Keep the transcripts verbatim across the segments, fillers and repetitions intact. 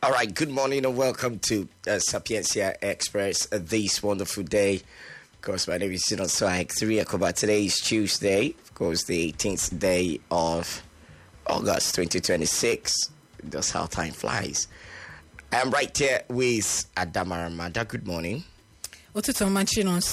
All right, good morning and welcome to uh, Sapiencia Express uh, this wonderful day. Of course, my name is Sinon Swag. three o'clock. Today is Tuesday, of course, the eighteenth day of August twenty twenty-six. That's how time flies. I'm right here with Adama Ramada. Good morning. We thank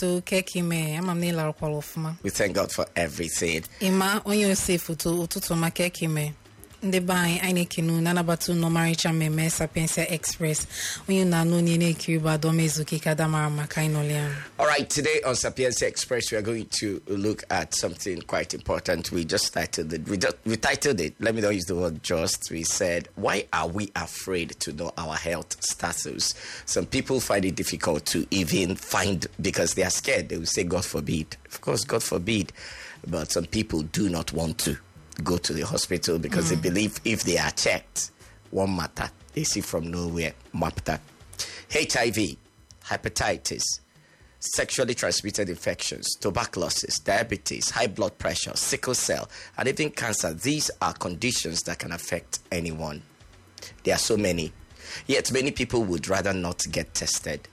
God for everything. Ima onye safe to ututu makeke me. Ndị bai anyị kinu na nabatu no maricha meme Sapiencia Express. Onye na no ni na kiriba do mezuki kadamara maka inolian. All right, today on Sapiencia Express we are going to look at something quite important. We just titled it. We just we titled it. Let me not use the word just. We said, why are we afraid to know our health status? Some people find it difficult to even find because they are scared. They will say, God forbid. Of course, God forbid. But some people do not want to go to the hospital because mm. they believe if they are checked, one matter, they see from nowhere, matter. H I V, hepatitis, sexually transmitted infections, tuberculosis, diabetes, high blood pressure, sickle cell, and even cancer. These are conditions that can affect anyone. There are so many. Yet many people would rather not get tested.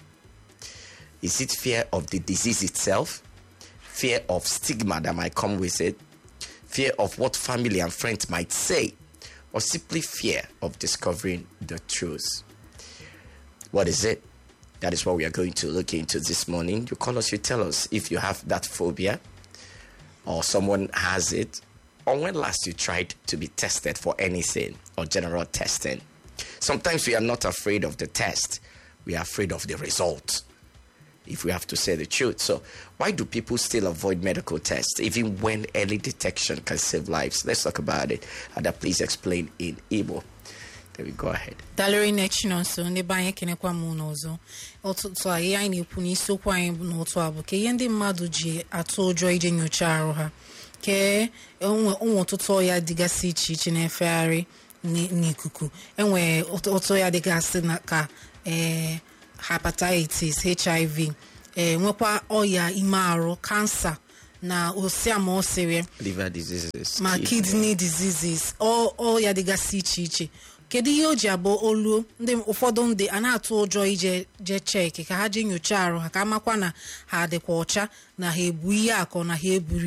Is it fear of the disease itself? Fear of stigma that might come with it? Fear of what family and friends might say, or simply fear of discovering the truth? What is it? That is what we are going to look into this morning. You call us, you tell us if you have that phobia, or someone has it, or when last you tried to be tested for anything, or general testing. Sometimes we are not afraid of the test, we are afraid of the result, if we have to say the truth. So why do people still avoid medical tests even when early detection can save lives? Let's talk about it. Ada, please explain in Igbo. There we go ahead. Dalary next so ne banye kenekwa mu nozo. Otutu ayi anyị na-ekwu n'isiokwu anyị n'otu a bụ ka ihe ndị mmadụ ji atụ ụjọ ije nyocha arụ ha. Ke onwe ọtụtụ ya dịgasị iche iche na-efegharị n'ikuku. Enwe otu ya dịgasị na ka eh hepatitis, H I V, eh, nwekwa oya ime arụ, cancer, na osiama osiri, liver diseases, ma kidney diseases, all all ya dịgasị iche iche. Kedu ihe o ji abụ olu ndị ụfọdụ ndị a na-atụ ụjọ ije je check ka ha je nyocha arụ ha ka amakwa na ha dịkwa ọcha na ha ebu ihe akọ na ha eburu